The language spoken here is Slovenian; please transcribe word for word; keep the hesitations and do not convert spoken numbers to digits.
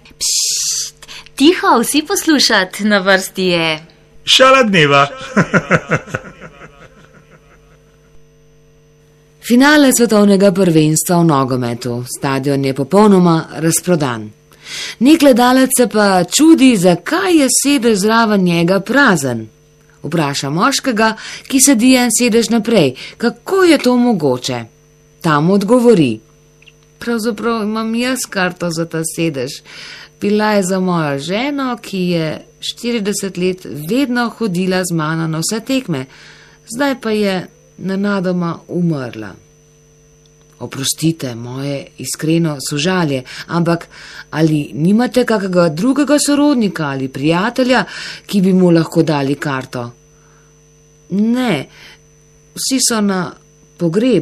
Pšt, tiho, vsi poslušat, na vrsti je. Šala dneva. Finale svetovnega prvenstva v nogometu. Stadion je popolnoma razprodan. Nek gledalec se pa čudi, zakaj je sedež zraven njega prazen. Vpraša moškega, ki sedi en sedež naprej, kako je to mogoče. Tam odgovori: pravzaprav imam jaz karto za ta sedež. Bila je za mojo ženo, ki je štirideset let vedno hodila z mano na vse tekme, zdaj pa je nenadoma umrla. Oprostite, moje iskreno sožalje, ampak ali nimate kakega drugega sorodnika ali prijatelja, ki bi mu lahko dali karto? Ne, vsi so na pogrebu.